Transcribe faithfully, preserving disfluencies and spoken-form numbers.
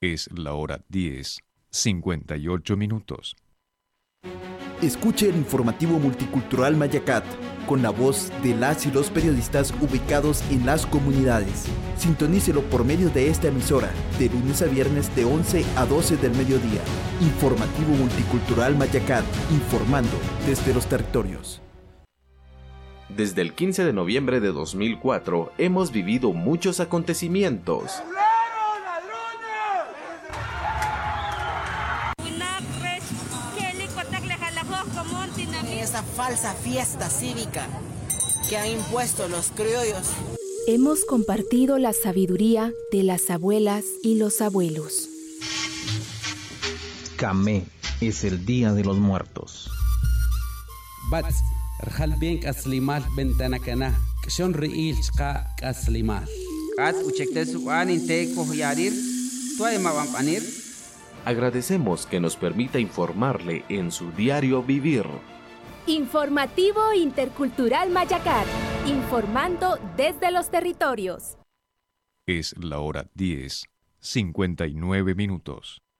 Es la hora diez, cincuenta y ocho minutos. Escuche el informativo multicultural Mayacat, con la voz de las y los periodistas ubicados en las comunidades. Sintonícelo por medio de esta emisora, de lunes a viernes de once a doce del mediodía. Informativo multicultural Mayacat, informando desde los territorios. Desde el quince de noviembre de dos mil cuatro hemos vivido muchos acontecimientos. Esa falsa fiesta cívica que han impuesto los criollos. Hemos compartido la sabiduría de las abuelas y los abuelos. Camé es el Día de los Muertos. Bats, Rjalbenk aslimal bentanakana, kshon riil chqa aslimal. Kat uchektes uanin te kohyarir, tuay mawampanir. Agradecemos que nos permita informarle en su diario vivir. Informativo Intercultural Mayacat, informando desde los territorios. Es la hora diez, cincuenta y nueve minutos.